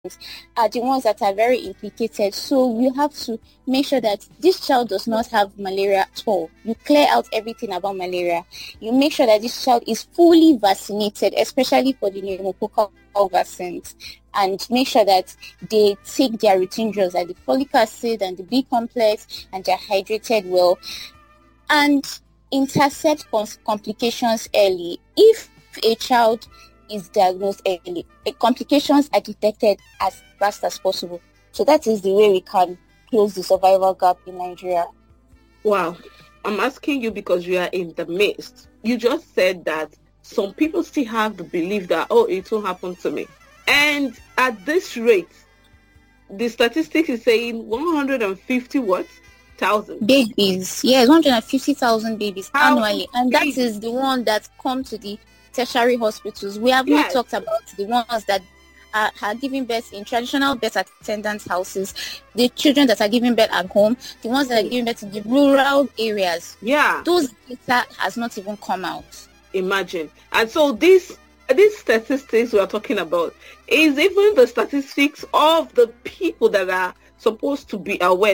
are the ones that are very implicated. So you have to make sure that this child does not have malaria at all. You clear out everything about malaria. You make sure that this child is fully vaccinated, especially for the pneumococcal vaccines, and make sure that they take their routine drugs like the folic acid and the B complex, and they're hydrated well, and intercept complications early. If a child is diagnosed early, the complications are detected as fast as possible. So that is the way we can close the survival gap in Nigeria. Wow. I'm asking you because you are in the midst. You just said that some people still have the belief that, oh, it will happen to me. And at this rate, the statistics is saying 150 what? Thousand babies. Yes, 150,000 babies annually. And that is the one that come to the tertiary hospitals. We have not talked about the ones that are giving birth in traditional birth attendant houses, the children that are giving birth at home, the ones that are giving birth in the rural areas. Yeah. Those data has not even come out. Imagine. And so these statistics we are talking about is even the statistics of the people that are supposed to be aware,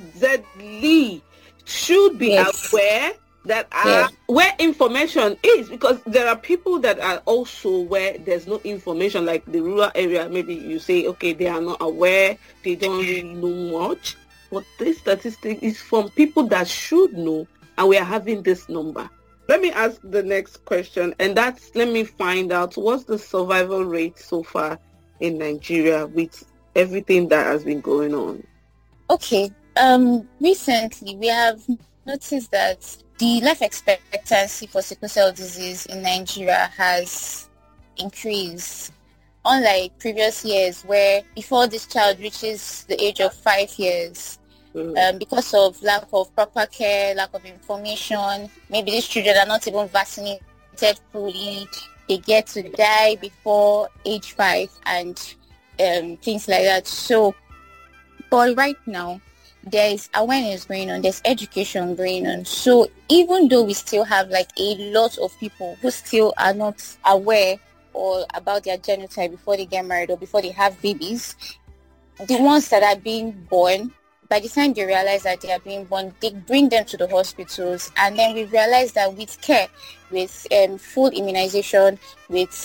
supposedly should be aware that are where information is, because there are people that are also where there's no information, like the rural area. Maybe you say, okay, they are not aware, they don't really know much, but this statistic is from people that should know, and we are having this number. Let me ask the next question, and that's, let me find out what's the survival rate so far in Nigeria with everything that has been going on. Okay. Recently we have noticed that the life expectancy for sickle cell disease in Nigeria has increased. Unlike previous years where before this child reaches the age of 5 years, because of lack of proper care, lack of information, maybe these children are not even vaccinated fully, they get to die before age 5 and things like that. So, but right now, there is awareness going on, there's education going on. So even though we still have like a lot of people who still are not aware or about their genotype before they get married or before they have babies, the ones that are being born, by the time they realize that they are being born, they bring them to the hospitals, and then we realize that with care, with full immunization, with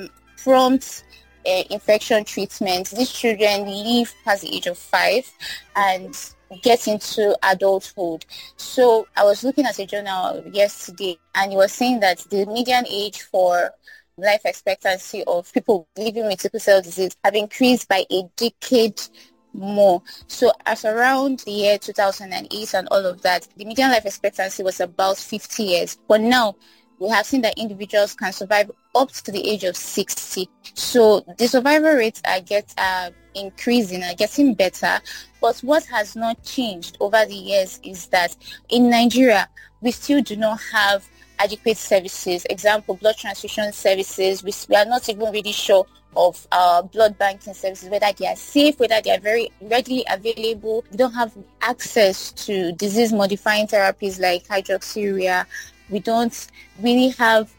prompt infection treatment, these children live past the age of 5 and get into adulthood. So I was looking at a journal yesterday, and it was saying that the median age for life expectancy of people living with sickle cell disease have increased by a decade more. So as around the year 2008 and all of that, the median life expectancy was about 50 years. But now we have seen that individuals can survive up to the age of 60. So the survival rates are increasing, are getting better. But what has not changed over the years is that in Nigeria, we still do not have adequate services. Example, blood transfusion services. We are not even really sure of blood banking services, whether they are safe, whether they are very readily available. We don't have access to disease-modifying therapies like hydroxyurea. We don't really have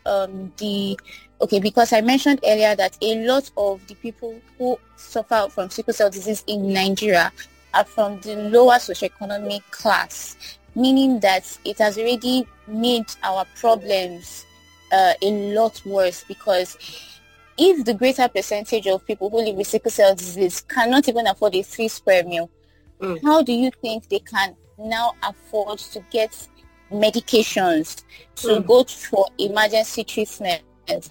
because I mentioned earlier that a lot of the people who suffer from sickle cell disease in Nigeria are from the lower socioeconomic class, meaning that it has already made our problems a lot worse, because if the greater percentage of people who live with sickle cell disease cannot even afford a 3 square meal, how do you think they can now afford to get medications, to go for emergency treatment,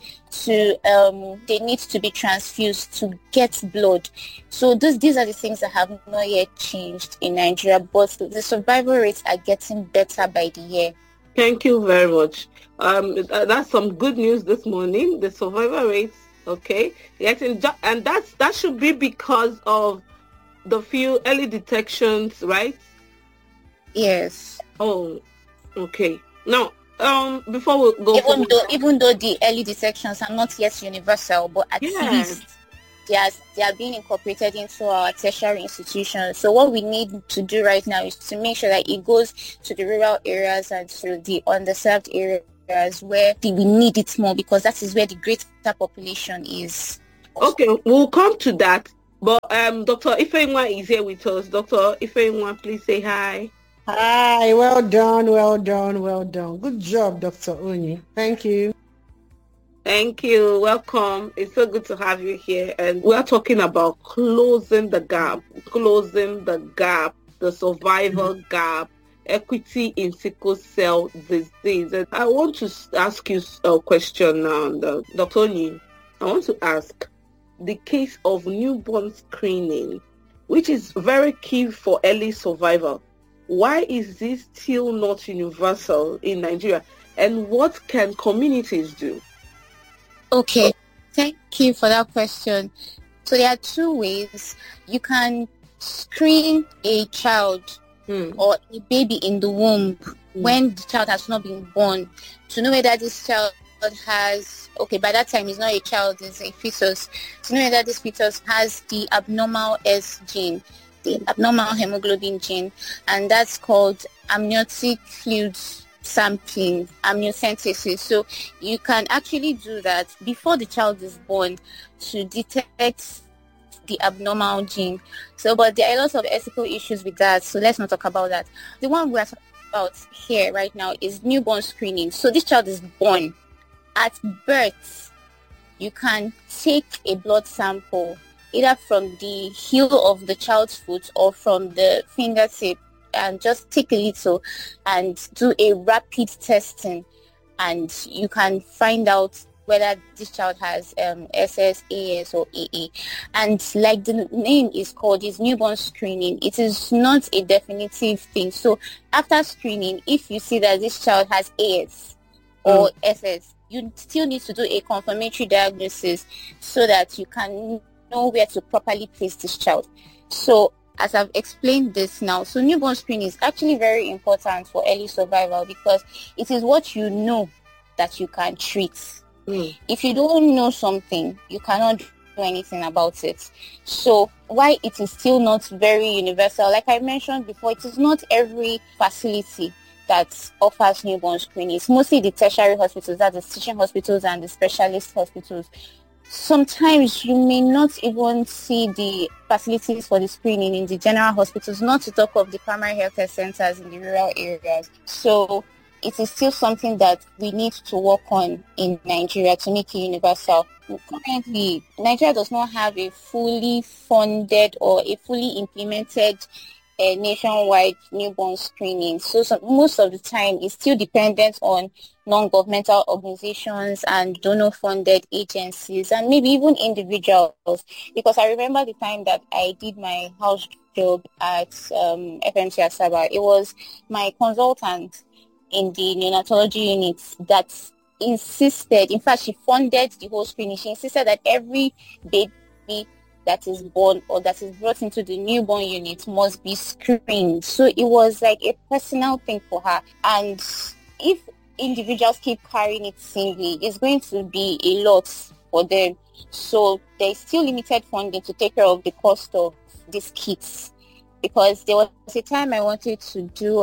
they need to be transfused to get blood? So these are the things that have not yet changed in Nigeria, but the survival rates are getting better by the year. Thank you very much. That's some good news this morning. The survival rates, okay, and that should be because of the few early detections, right? Yes. Oh, okay. Now, before we go, even though the early detections are not yet universal, but at least they are being incorporated into our tertiary institutions. So what we need to do right now is to make sure that it goes to the rural areas and to the underserved areas where we need it more, because that is where the greater population is. Okay, we'll come to that. But Dr. Ifeanyi is here with us. Dr. Ifeanyi, please say hi. Hi, well done, well done, well done. Good job, Dr. Onyi. Thank you. Thank you. Welcome. It's so good to have you here. And we're talking about closing the gap, the survival gap, equity in sickle cell disease. And I want to ask you a question now, Dr. Onyi. I want to ask the case of newborn screening, which is very key for early survival. Why is this still not universal in Nigeria? And what can communities do? Okay, thank you for that question. So there are two ways you can screen a child or a baby in the womb when the child has not been born to know whether this child has, by that time it's not a child, it's a fetus, to know whether this fetus has the abnormal S gene, the abnormal hemoglobin gene, and that's called amniotic fluid sampling, amniocentesis. So you can actually do that before the child is born to detect the abnormal gene. So, but there are lots of ethical issues with that, so let's not talk about that. The one we're talking about here right now is newborn screening. So this child is born. At birth, you can take a blood sample either from the heel of the child's foot or from the fingertip, and just take a little and do a rapid testing, and you can find out whether this child has SS, AS, or AA. And like the name is called, is newborn screening. It is not a definitive thing. So after screening, if you see that this child has AS or SS, you still need to do a confirmatory diagnosis so that you can know where to properly place this child. So as I've explained this now, so newborn screening is actually very important for early survival because it is what you know that you can treat. If you don't know something, you cannot do anything about it. So why it is still not very universal, like I mentioned before, it is not every facility that offers newborn screening. It's mostly the tertiary hospitals, that's the teaching hospitals and the specialist hospitals. Sometimes you may not even see the facilities for the screening in the general hospitals, not to talk of the primary healthcare centers in the rural areas. So it is still something that we need to work on in Nigeria to make it universal. Currently, Nigeria does not have a fully funded or a fully implemented nationwide newborn screening. So most of the time it's still dependent on non-governmental organizations and donor-funded agencies and maybe even individuals. Because I remember the time that I did my house job at FMC Asaba, it was my consultant in the neonatology unit that insisted, in fact, she funded the whole screening. She insisted that every baby that is born or that is brought into the newborn unit must be screened. So it was like a personal thing for her. And if individuals keep carrying it singly, it's going to be a lot for them. So there's still limited funding to take care of the cost of these kits. Because there was a time I wanted to do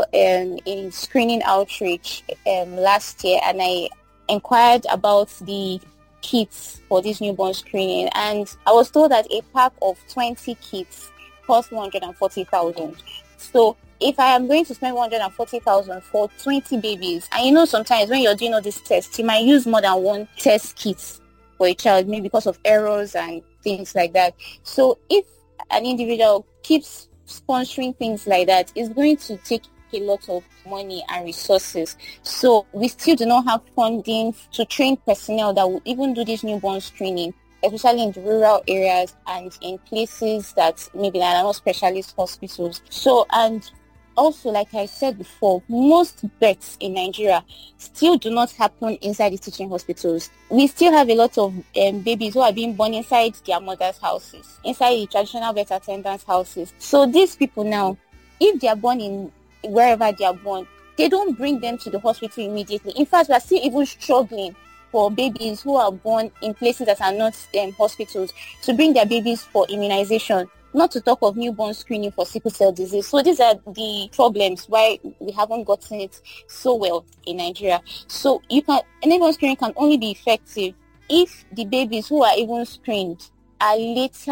a screening outreach last year, and I inquired about the kits for this newborn screening, and I was told that a pack of 20 kits costs 140,000. So if I am going to spend 140,000 for 20 babies, and sometimes when you're doing all these tests, you might use more than one test kit for a child, maybe because of errors and things like that. So if an individual keeps sponsoring things like that, it's going to take a lot of money and resources. So we still do not have funding to train personnel that will even do this newborn screening, especially in the rural areas and in places that maybe are not specialist hospitals. So, and also, like I said before, most births in Nigeria still do not happen inside the teaching hospitals. We still have a lot of babies who are being born inside their mothers' houses, inside the traditional birth attendants' houses. So these people now, if they are born in wherever they are born, they don't bring them to the hospital immediately. In fact, we are still even struggling for babies who are born in places that are not hospitals to bring their babies for immunization. Not to talk of newborn screening for sickle cell disease. So these are the problems why we haven't gotten it so well in Nigeria. So newborn screening can only be effective if the babies who are even screened are later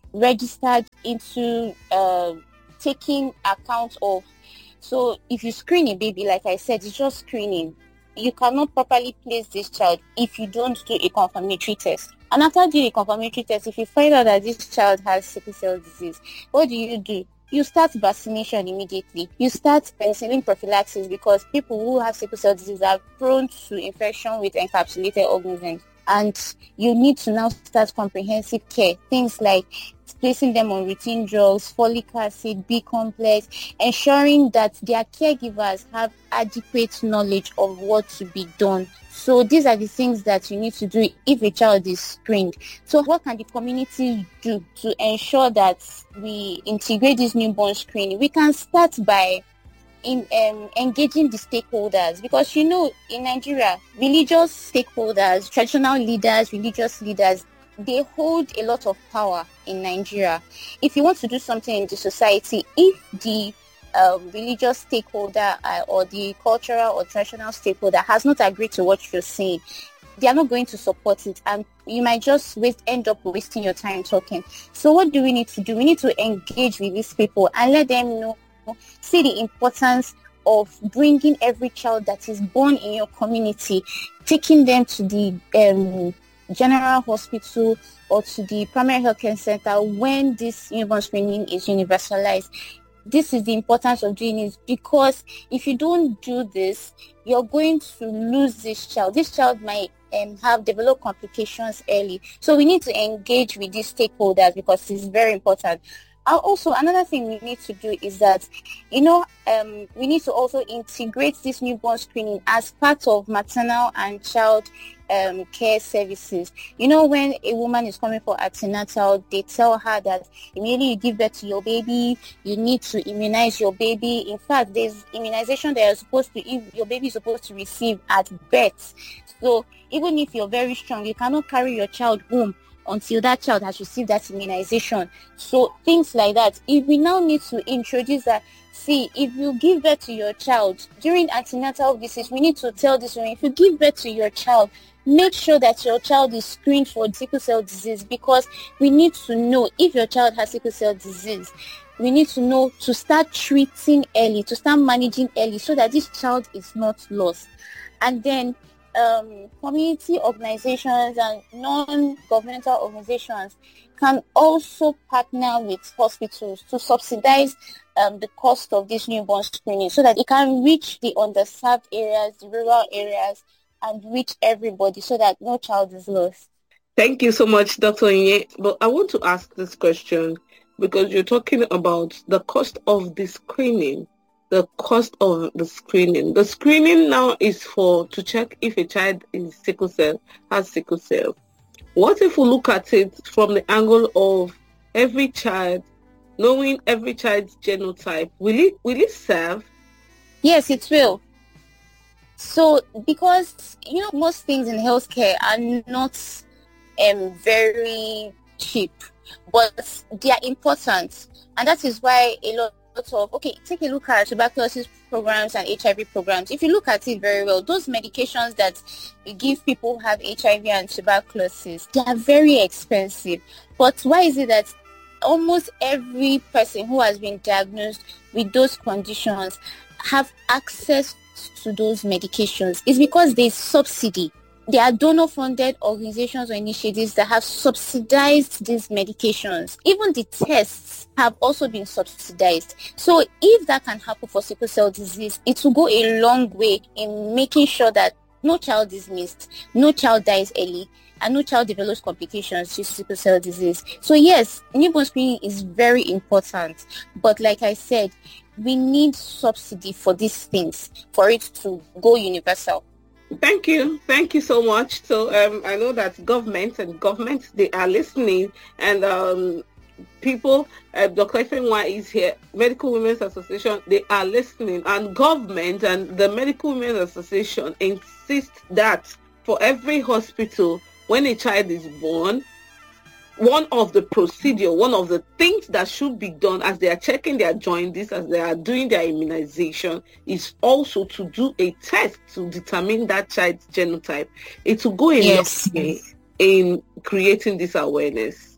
registered into taking account of. So if you screen a baby, like I said, it's just screening. You cannot properly place this child if you don't do a confirmatory test. And after doing a confirmatory test, if you find out that this child has sickle cell disease, what do? You start vaccination immediately. You start penicillin prophylaxis, because people who have sickle cell disease are prone to infection with encapsulated organisms. And you need to now start comprehensive care. Things like placing them on routine drugs, folic acid, B complex, ensuring that their caregivers have adequate knowledge of what to be done. So these are the things that you need to do if a child is screened. So what can the community do to ensure that we integrate this newborn screening? We can start by engaging the stakeholders, because in Nigeria, religious stakeholders, traditional leaders, religious leaders, they hold a lot of power in Nigeria. If you want to do something in the society, if the religious stakeholder or the cultural or traditional stakeholder has not agreed to what you're saying, they are not going to support it, and you might just end up wasting your time talking. So what do we need to do? We need to engage with these people and let them know, see the importance of bringing every child that is born in your community, taking them to the general hospital or to the primary health care center when this newborn screening is universalized. This is the importance of doing it, because if you don't do this, you're going to lose this child. This child might have developed complications early. So we need to engage with these stakeholders, because it's very important. Also, another thing we need to do is that, we need to also integrate this newborn screening as part of maternal and child care services. When a woman is coming for antenatal, they tell her that immediately you give birth to your baby, you need to immunize your baby. In fact, there's immunization that your baby is supposed to receive at birth. So even if you're very strong, you cannot carry your child home until that child has received that immunization. So things like that. If we now need to introduce that, if you give birth to your child during antenatal visits, we need to tell this woman, if you give birth to your child, make sure that your child is screened for sickle cell disease, because we need to know if your child has sickle cell disease. We need to know to start treating early, to start managing early, so that this child is not lost. And then community organizations and non-governmental organizations can also partner with hospitals to subsidize the cost of this newborn screening, so that it can reach the underserved areas, the rural areas, and reach everybody, so that no child is lost. Thank you so much, Dr. Onye. But I want to ask this question, because you're talking about the cost of the screening. The cost of the screening. The screening now is to check if a child has sickle cell. What if we look at it from the angle of every child, knowing every child's genotype? Will it serve? Yes, it will. So, because, most things in healthcare are not very cheap, but they are important. And that is why a lot of, take a look at tuberculosis programs and HIV programs. If you look at it very well, those medications that we give people who have HIV and tuberculosis, they are very expensive. But why is it that almost every person who has been diagnosed with those conditions have access to those medications? It's because there's subsidy. There are donor-funded organizations or initiatives that have subsidized these medications. Even the tests have also been subsidized. So if that can happen for sickle cell disease, it will go a long way in making sure that no child is missed, no child dies early, and no child develops complications to sickle cell disease. So yes, newborn screening is very important. But like I said, we need subsidy for these things for it to go universal. Thank you so much. So I know that governments, they are listening, and people, Dr. Ifenwa is here, Medical Women's Association, they are listening, and government and the Medical Women's Association insist that for every hospital, when a child is born, one of the things that should be done as they are checking their jaundice, as they are doing their immunization, is also to do a test to determine that child's genotype. It will go a long way in creating this awareness.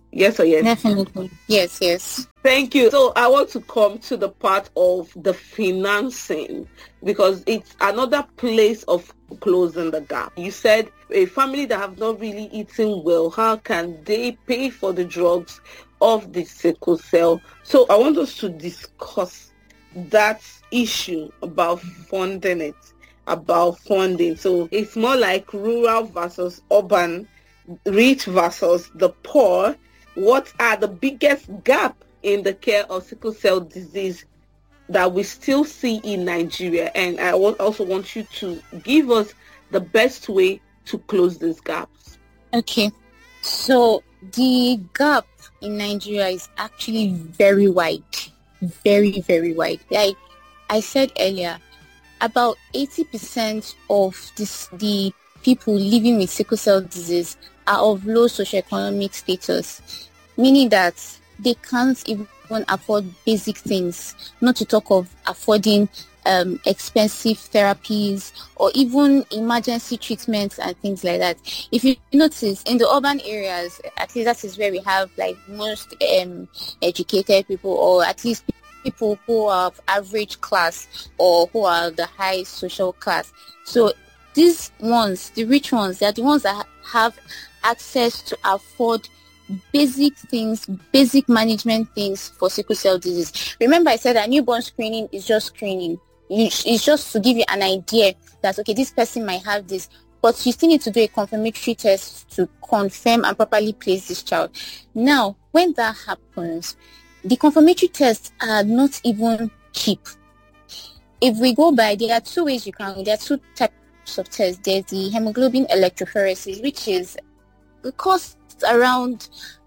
Yes or yes? Definitely. Yes, yes. Thank you. So I want to come to the part of the financing, because it's another place of closing the gap. You said a family that have not really eaten well, how can they pay for the drugs of the sickle cell? So I want us to discuss that issue about funding it, about funding. So it's more like rural versus urban, rich versus the poor. What are the biggest gap in the care of sickle cell disease that we still see in Nigeria? And I also want you to give us the best way to close these gaps. Okay. So the gap in Nigeria is actually very wide. Very, very wide. Like I said earlier, about 80% of the people living with sickle cell disease are of low socioeconomic status, meaning that they can't even afford basic things, not to talk of affording expensive therapies or even emergency treatments and things like that. If you notice, in the urban areas, at least that is where we have like most educated people, or at least people who are of average class or who are the high social class. So these ones, the rich ones, they're the ones that have access to afford basic things, basic management things for sickle cell disease. Remember I said that newborn screening is just screening. It's just to give you an idea that, okay, this person might have this, but you still need to do a confirmatory test to confirm and properly place this child. Now, when that happens, the confirmatory tests are not even cheap. If we go by, there are two ways there are two types of tests. There's the hemoglobin electrophoresis, which is, it costs around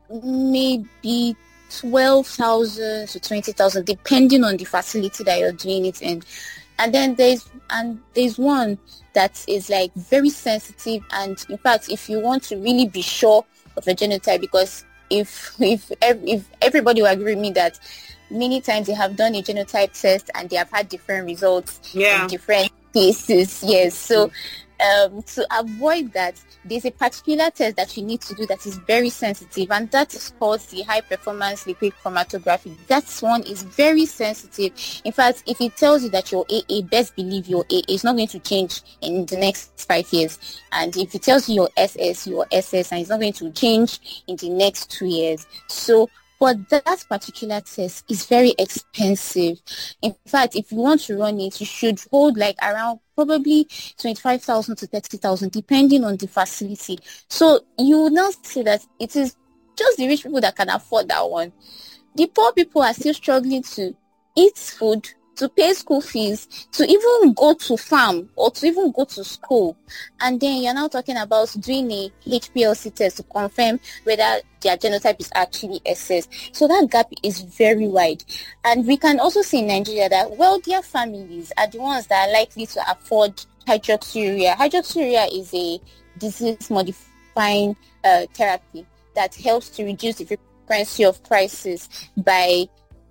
maybe 12,000 to 20,000, depending on the facility that you're doing it in. And then there's one that is like very sensitive, and in fact, if you want to really be sure of a genotype, because if everybody will agree with me that many times they have done a genotype test and they have had different results in different cases. Yes, so to avoid that, there's a particular test that you need to do that is very sensitive, and that is called the high performance liquid chromatography. That one is very sensitive. In fact, if it tells you that your AA, best believe your AA is not going to change in the next 5 years. And if it tells you your SS, and it's not going to change in the next 2 years. So but that particular test is very expensive. In fact, if you want to run it, you should hold like around probably 25,000 to 30,000, depending on the facility. So you will now see that it is just the rich people that can afford that one. The poor people are still struggling to eat food, to pay school fees, to even go to farm or to even go to school. And then you're now talking about doing a HPLC test to confirm whether their genotype is actually SS. So that gap is very wide. And we can also see in Nigeria that wealthier families are the ones that are likely to afford hydroxyurea. Hydroxyurea is a disease-modifying therapy that helps to reduce the frequency of crisis by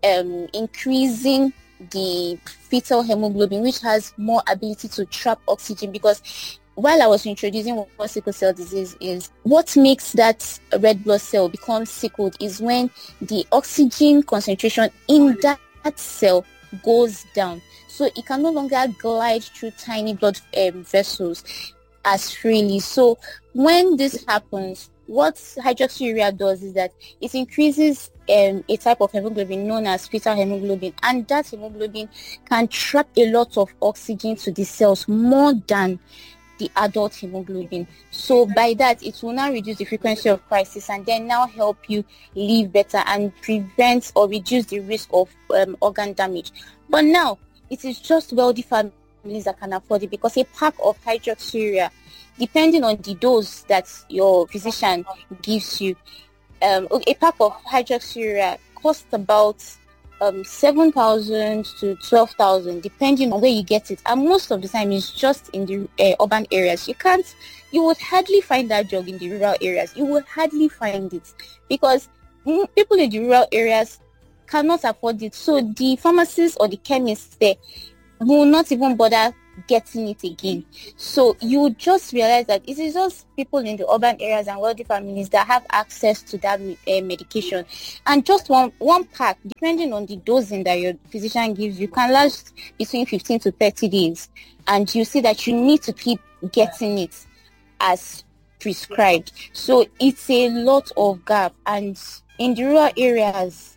increasing the fetal hemoglobin, which has more ability to trap oxygen. Because while I was introducing what sickle cell disease is, what makes that red blood cell become sickled is when the oxygen concentration in that cell goes down. So it can no longer glide through tiny blood vessels as freely. So when this happens, what hydroxyurea does is that it increases a type of hemoglobin known as fetal hemoglobin, and that hemoglobin can trap a lot of oxygen to the cells, more than the adult hemoglobin. So by that, it will now reduce the frequency of crisis and then now help you live better and prevent or reduce the risk of organ damage. But now, it is just wealthy families that can afford it, because a pack of hydroxyurea, depending on the dose that your physician gives you, a pack of hydroxyurea costs about 7,000 to 12,000, depending on where you get it. And most of the time, it's just in the urban areas. You would hardly find that drug in the rural areas. You would hardly find it, because people in the rural areas cannot afford it. So the pharmacists or the chemists there will not even bother getting it again. So you just realize that it is just people in the urban areas and wealthy families that have access to that medication. And just one pack, depending on the dosing that your physician gives you, can last between 15 to 30 days. And you see that you need to keep getting it as prescribed. So it's a lot of gap. And in the rural areas,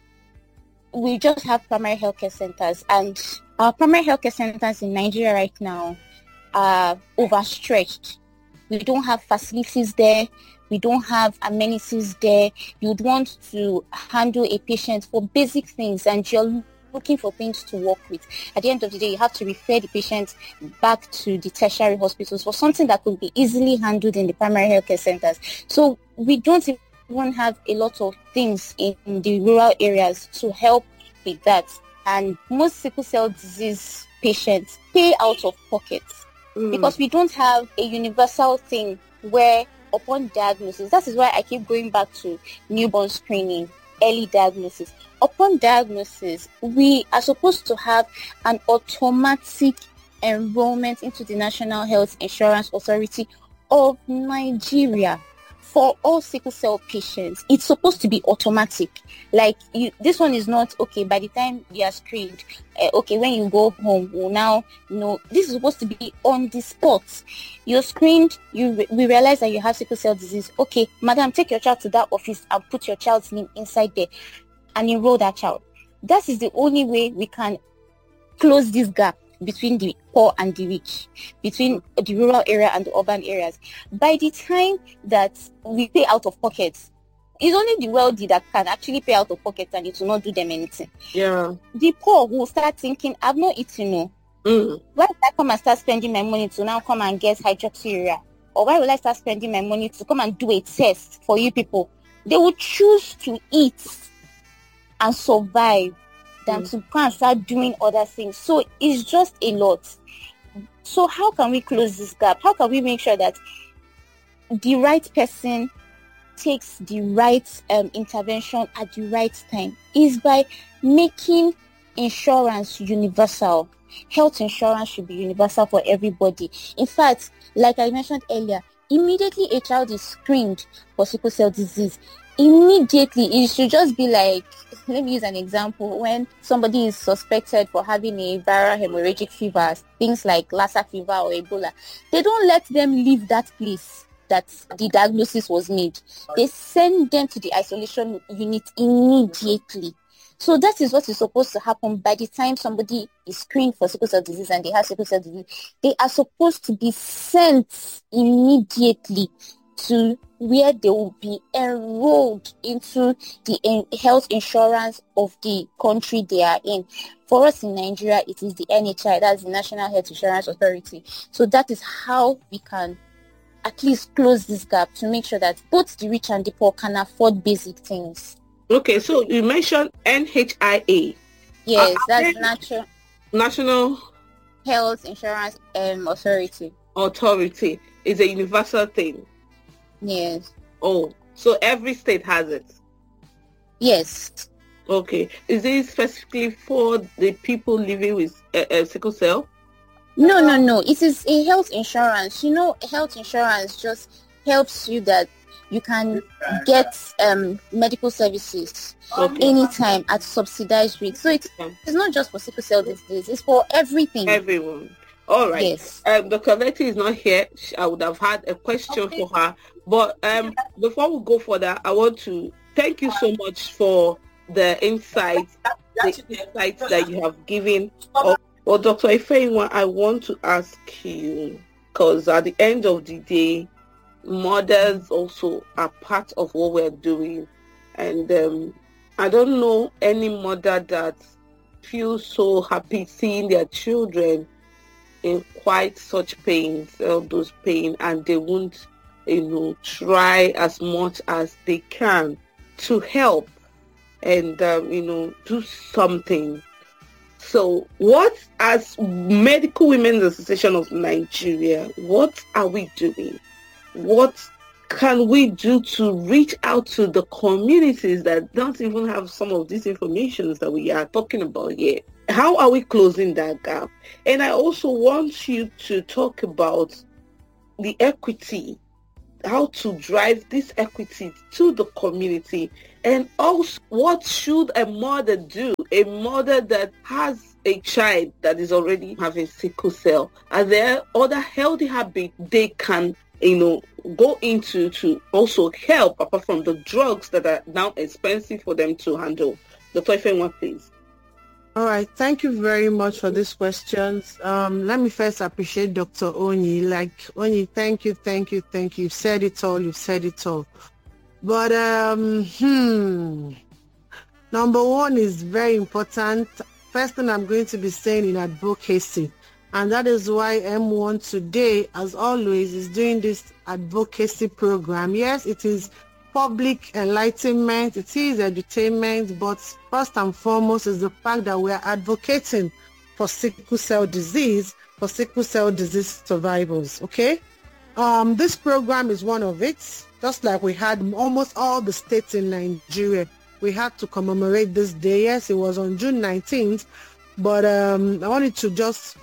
we just have primary healthcare centers, and our primary healthcare centers in Nigeria right now are overstretched. We don't have facilities there. We don't have amenities there. You'd want to handle a patient for basic things, and you're looking for things to work with. At the end of the day, you have to refer the patient back to the tertiary hospitals for something that could be easily handled in the primary healthcare centers. So we don't even have a lot of things in the rural areas to help with that. And most sickle cell disease patients pay out of pocket because we don't have a universal thing where upon diagnosis, that is why I keep going back to newborn screening, early diagnosis. Upon diagnosis, we are supposed to have an automatic enrollment into the National Health Insurance Authority of Nigeria. For all sickle cell patients, it's supposed to be automatic. Like this one is not okay. By the time you are screened, okay, when you go home, well, now no. This is supposed to be on the spot. You're screened. We realize that you have sickle cell disease. Okay, madam, take your child to that office and put your child's name inside there, and enroll that child. That is the only way we can close this gap between the poor and the rich, between the rural area and the urban areas. By the time that we pay out of pocket, it's only the wealthy that can actually pay out of pocket, and it will not do them anything. Yeah. The poor will start thinking, I've not eaten, no. Why would I come and start spending my money to now come and get hydroxyurea? Or why will I start spending my money to come and do a test for you people? They will choose to eat and survive than to go and start doing other things. So it's just a lot. So how can we close this gap? How can we make sure that the right person takes the right intervention at the right time? Is by making insurance universal. Health insurance should be universal for everybody. In fact, like I mentioned earlier, immediately a child is screened for sickle cell disease, immediately it should just be like, let me use an example. When somebody is suspected for having a viral hemorrhagic fever, things like Lassa fever or Ebola, they don't let them leave that place that the diagnosis was made. They send them to the isolation unit immediately. So that is what is supposed to happen by the time somebody is screened for sickle cell disease and they have sickle cell disease. They are supposed to be sent immediately to where they will be enrolled into the health insurance of the country they are in. For us in Nigeria, it is the NHI, that's the National Health Insurance Authority. So that is how we can at least close this gap to make sure that both the rich and the poor can afford basic things. Okay, so you mentioned NHIA. Yes, that's National Health Insurance Authority is a universal thing. Yes. Oh, so every state has it? Yes. Okay. Is it specifically for the people living with sickle cell? No. It is a health insurance. You know, health insurance just helps you that you can get medical services anytime at subsidized rates. So it's not just for sickle cell disease. It's for everything. Everyone. All right. Yes. Dr. Letty is not here. I would have had a question for her. But before we go further, I want to thank you so much for the insights that you have given. Well, Dr. Ifeyinwa, I want to ask you, because at the end of the day, mothers also are part of what we're doing. And I don't know any mother that feels so happy seeing their children in quite such pain, those pain, and they won't, try as much as they can to help and, do something. So what, as Medical Women's Association of Nigeria, what are we doing? What can we do to reach out to the communities that don't even have some of these information that we are talking about here? How are we closing that gap? And I also want you to talk about the equity, how to drive this equity to the community, and also what should a mother do, a mother that has a child that is already having sickle cell. Are there other healthy habits they can go into to also help, apart from the drugs that are now expensive for them to handle? Dr. Ifeanyi, please. All right, thank you very much for these questions. Let me first appreciate Dr. Onyi. Onyi, thank you. You've said it all. But number one is very important. First thing I'm going to be saying in advocacy, and that is why M1 today, as always, is doing this advocacy program. Yes, it is public enlightenment, it is edutainment, but first and foremost is the fact that we are advocating for sickle cell disease survivors, okay? This program is one of it. Just like we had almost all the states in Nigeria, we had to commemorate this day. Yes, it was on June 19th, but I wanted to just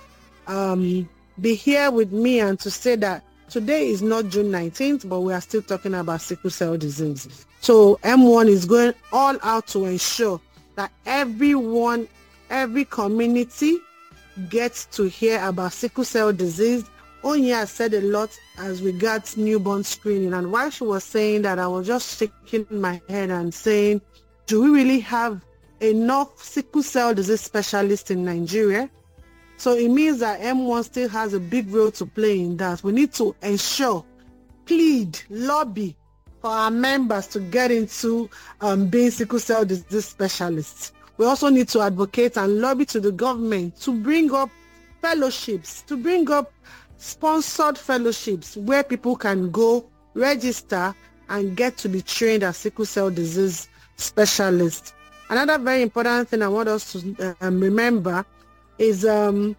be here with me and to say that today is not June 19th, but we are still talking about sickle cell disease. So M1 is going all out to ensure that everyone, every community gets to hear about sickle cell disease. Onyi has said a lot as regards newborn screening, and while she was saying that, I was just shaking my head and saying, do we really have enough sickle cell disease specialists in Nigeria? So it means that M1 still has a big role to play in that. We need to ensure, plead, lobby for our members to get into being sickle cell disease specialists. We also need to advocate and lobby to the government to bring up fellowships, to bring up sponsored fellowships where people can go, register, and get to be trained as sickle cell disease specialists. Another very important thing I want us to remember is the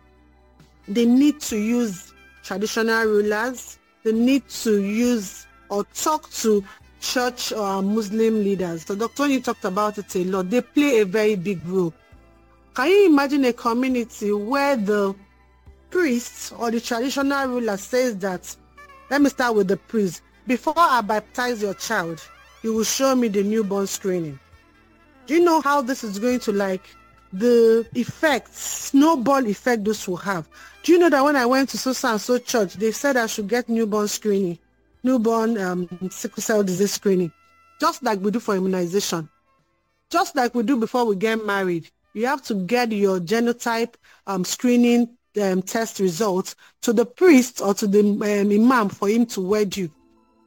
need to use traditional rulers, the need to use or talk to church or Muslim leaders. So Dr. Onyi talked about it a lot. They play a very big role. Can you imagine a community where the priest or the traditional ruler says that, let me start with the priest, before I baptize your child, you will show me the newborn screening? Do you know how this is going to the effects, snowball effect this will have? Do you know that when I went to so and so church, they said I should get newborn screening, newborn sickle cell disease screening, just like we do for immunization, just like we do before we get married. You have to get your genotype screening test results to the priest or to the imam for him to wed you.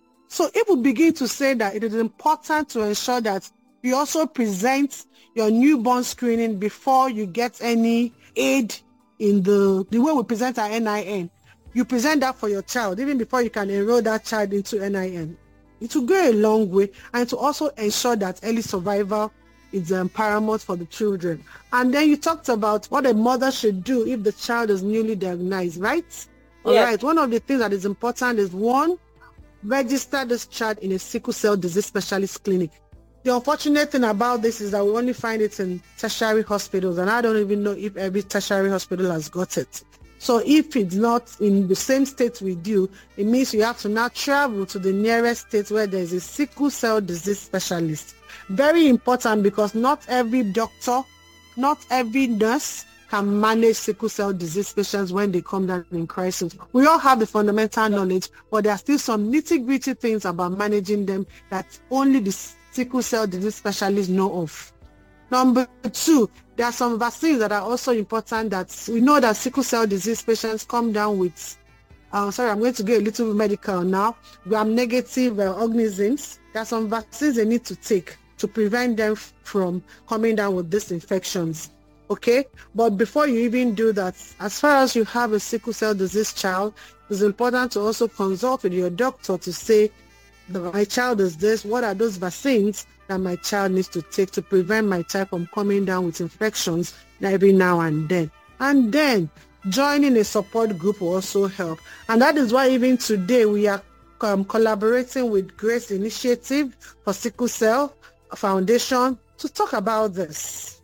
So if we begin to say that it is important to ensure that you also present your newborn screening before you get any aid in the way we present our NIN. You present that for your child even before you can enroll that child into NIN. It will go a long way, and to also ensure that early survival is paramount for the children. And then you talked about what a mother should do if the child is newly diagnosed, right? Yes. All right. One of the things that is important is, one, register this child in a sickle cell disease specialist clinic. The unfortunate thing about this is that we only find it in tertiary hospitals, and I don't even know if every tertiary hospital has got it. So if it's not in the same state we do, it means you have to now travel to the nearest state where there is a sickle cell disease specialist. Very important, because not every doctor, not every nurse can manage sickle cell disease patients when they come down in crisis. We all have the fundamental knowledge, but there are still some nitty-gritty things about managing them that only the sickle cell disease specialists know of. Number two, there are some vaccines that are also important that we know that sickle cell disease patients come down with. I'm going to get a little medical now. Gram-negative organisms. There are some vaccines they need to take to prevent them from coming down with these infections. Okay? But before you even do that, as far as you have a sickle cell disease child, it's important to also consult with your doctor to say, my child is this, what are those vaccines that my child needs to take to prevent my child from coming down with infections every now and then. And then joining a support group will also help. And that is why even today we are collaborating with Grace Initiative for Sickle Cell Foundation to talk about this.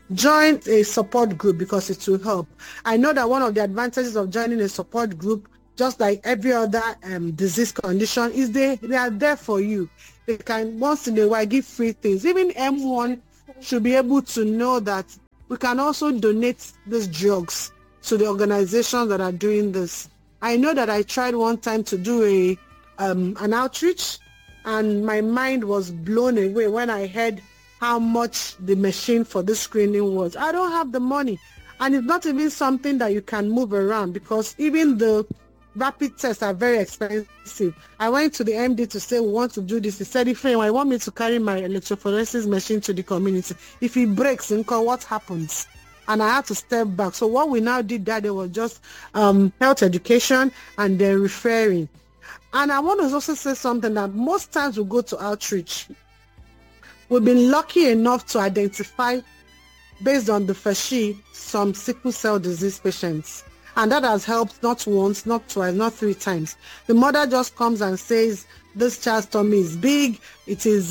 join a support group because it will help. I know that one of the advantages of joining a support group, just like every other disease condition, is they are there for you. They can once in a while give free things. Even M1 should be able to know that we can also donate these drugs to the organizations that are doing this. I know that I tried one time to do an outreach, and my mind was blown away when I heard how much the machine for this screening was. I don't have the money, and it's not even something that you can move around because even the rapid tests are very expensive. I went to the MD to say we want to do this. He said, if I want me to carry my electrophoresis machine to the community, if it breaks, what happens? And I had to step back. So what we now did that day was just health education and then referring. And I want to also say something that most times we go to outreach, we've been lucky enough to identify, based on the FASHI, some sickle cell disease patients. And that has helped not once, not twice, not 3 times. The mother just comes and says, this child's tummy is big. It is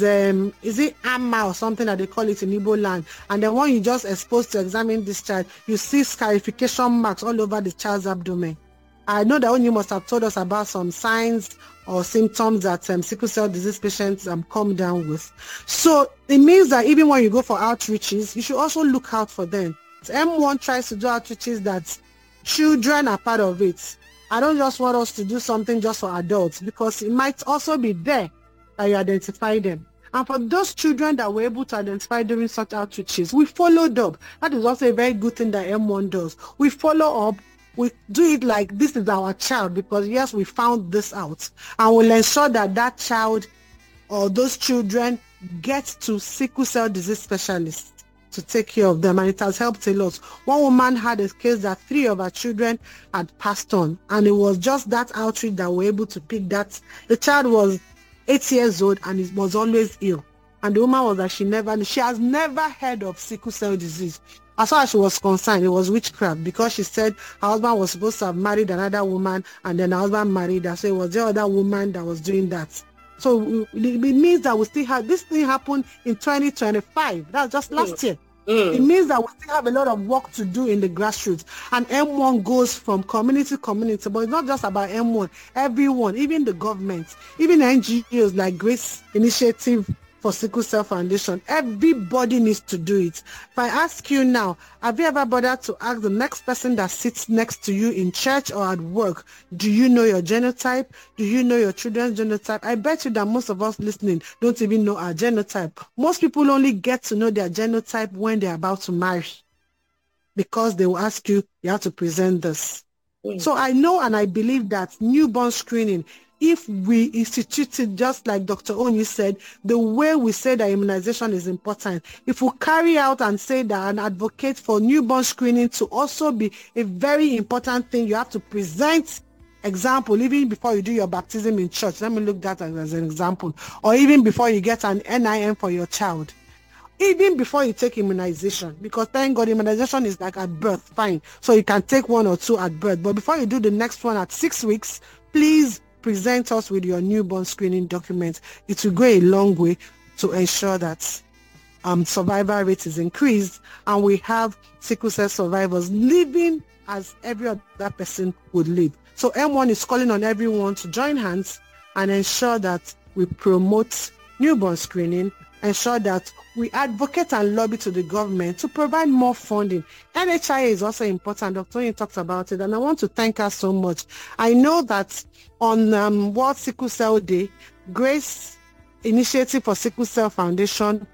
it AMA or something that they call it in Igbo land? And then when you just exposed to examine this child, you see scarification marks all over the child's abdomen. I know that you must have told us about some signs or symptoms that sickle cell disease patients come down with. So it means that even when you go for outreaches, you should also look out for them. So M1 tries to do outreaches that children are part of it. I don't just want us to do something just for adults, because it might also be there that you identify them. And for those children that we're able to identify during such outreaches, we followed up. That is also a very good thing that M1 does. We follow up. We do it like this is our child, because yes, we found this out, and we'll ensure that that child or those children get to sickle cell disease specialists to take care of them, and it has helped a lot. One woman had a case that 3 of her children had passed on, and it was just that outreach that we were able to pick that. The child was 8 years old and it was always ill, and the woman was that she has never heard of sickle cell disease. As far as she was concerned, it was witchcraft, because she said her husband was supposed to have married another woman, and then her husband married her, so it was the other woman that was doing that. So it means that we still have, this thing happened in 2025. That's just last year. It means that we still have a lot of work to do in the grassroots, and M1 goes from community to community. But it's not just about M1. Everyone, even the government, even NGOs like Grace Initiative for Sickle Cell Foundation, everybody needs to do it. If I ask you now, have you ever bothered to ask the next person that sits next to you in church or at work, do you know your genotype? Do you know your children's genotype? I bet you that most of us listening don't even know our genotype. Most people only get to know their genotype when they're about to marry, because they will ask you, you have to present this. So I know and I believe that newborn screening, if we instituted, just like Dr. Onyi said, the way we say that immunization is important, if we carry out and say that and advocate for newborn screening to also be a very important thing, you have to present example, even before you do your baptism in church. Let me look at that as an example. Or even before you get an NIN for your child. Even before you take immunization, because thank God immunization is like at birth, fine. So you can take 1 or 2 at birth. But before you do the next one at 6 weeks, please present us with your newborn screening document. It will go a long way to ensure that survival rate is increased, and we have sickle cell survivors living as every other person would live. So M1 is calling on everyone to join hands and ensure that we promote newborn screening, ensure that we advocate and lobby to the government to provide more funding. NHIA is also important. Dr. Onyi talked about it, and I want to thank her so much. I know that on World Sickle Cell Day, Grace Initiative for Sickle Cell Foundation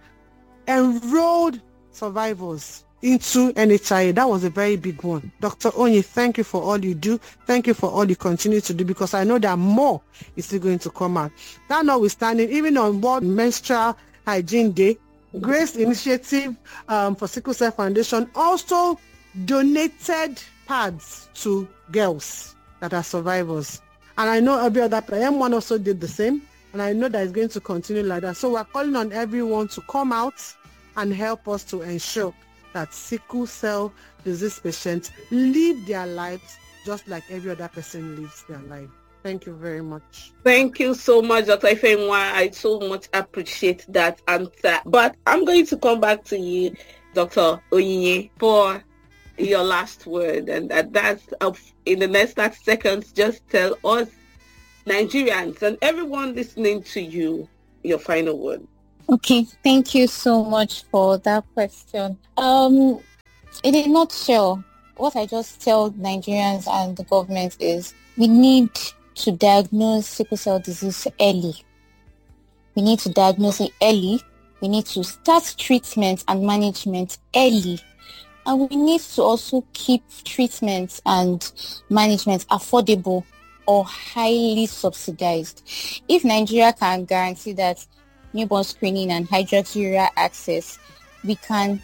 enrolled survivors into NHIA. That was a very big one. Dr. Onyi, thank you for all you do. Thank you for all you continue to do, because I know that more is still going to come out. That notwithstanding, even on World Menstrual Hygiene Day, Grace Initiative for Sickle Cell Foundation also donated pads to girls that are survivors. And I know every other M1 also did the same, and I know that it's going to continue like that. So we're calling on everyone to come out and help us to ensure that sickle cell disease patients live their lives just like every other person lives their life. Thank you very much. Thank you so much, Dr. Ifeanyi. I so much appreciate that answer. But I'm going to come back to you. Dr. Onyinye, for your last word. And that's in the next 30 seconds, just tell us, Nigerians and everyone listening to you, your final word. Okay, thank you so much for that question. In a nutshell, what I just tell Nigerians and the government is we need to diagnose sickle cell disease early. We need to diagnose it early. We need to start treatment and management early. And we need to also keep treatment and management affordable or highly subsidized. If Nigeria can guarantee that newborn screening and hydroxyurea access, we can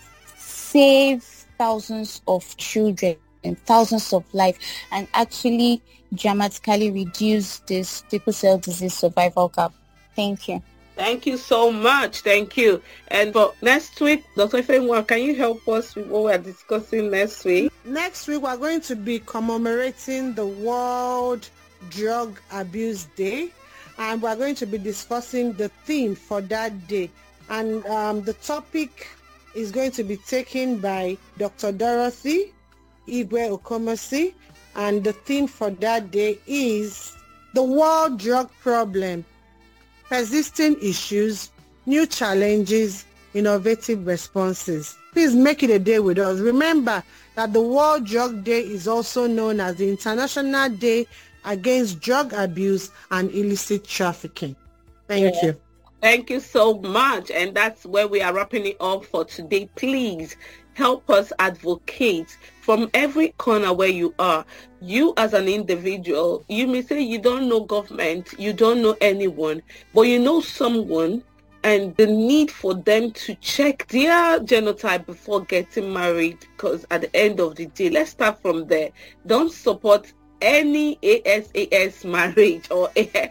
save thousands of children and thousands of lives and actually dramatically reduce this sickle cell disease survival gap. Thank you. Thank you so much. Thank you. And for next week, Dr. Ifeanyi, can you help us with what we're discussing next week? Next week, we're going to be commemorating the World Drug Abuse Day. And we're going to be discussing the theme for that day. And the topic is going to be taken by Dr. Dorothy Igwe Okomosi. And the theme for that day is the world drug problem, persisting issues, new challenges, innovative responses. Please make it a day with us. Remember that the World Drug Day is also known as the International Day Against Drug Abuse and Illicit Trafficking. Thank you. Thank you so much. And that's where we are wrapping it up for today. Please help us advocate from every corner where you are. You as an individual, you may say you don't know government, you don't know anyone, but you know someone, and the need for them to check their genotype before getting married, because at the end of the day, let's start from there. Don't support any ASAS marriage or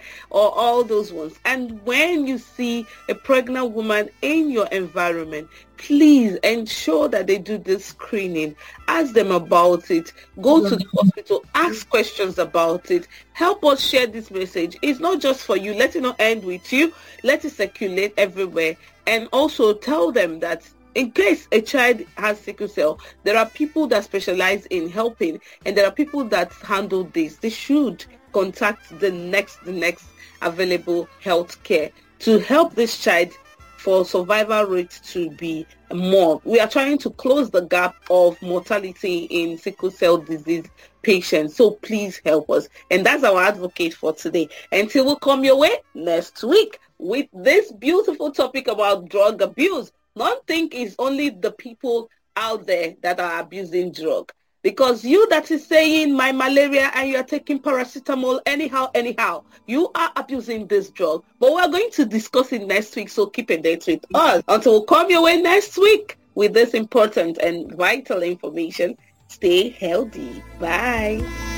all those ones. And when you see a pregnant woman in your environment, please ensure that they do this screening. Ask them about it. Go to the hospital. Ask questions about it. Help us share this message. It's not just for you. Let it not end with you. Let it circulate everywhere. And also tell them that in case a child has sickle cell, there are people that specialize in helping, and there are people that handle this. They should contact the next available health care to help this child for survival rate to be more. We are trying to close the gap of mortality in sickle cell disease patients. So please help us. And that's our advocate for today. Until we come your way next week with this beautiful topic about drug abuse. Don't think it's only the people out there that are abusing drug. Because you that is saying my malaria and you are taking paracetamol anyhow, you are abusing this drug. But we're going to discuss it next week, so keep a date with us. Until we come your way next week with this important and vital information, stay healthy. Bye.